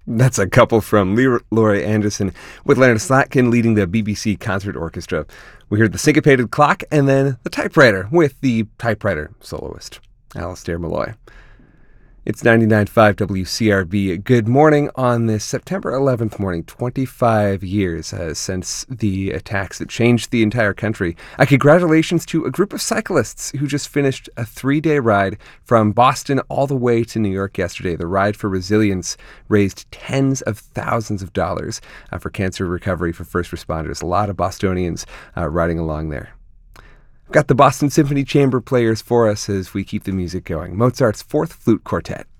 That's a couple from Leroy Anderson with Leonard Slatkin leading the BBC Concert Orchestra. We heard the syncopated clock and then the typewriter with the typewriter soloist, Alistair Malloy. It's 99.5 WCRB. Good morning on this September 11th morning, 25 years since the attacks that changed the entire country. Congratulations to a group of cyclists who just finished a 3-day ride from Boston all the way to New York yesterday. The Ride for Resilience raised tens of thousands of dollars for cancer recovery for first responders. A lot of Bostonians riding along there. Got the Boston Symphony Chamber players for us as we keep the music going. Mozart's Fourth Flute Quartet.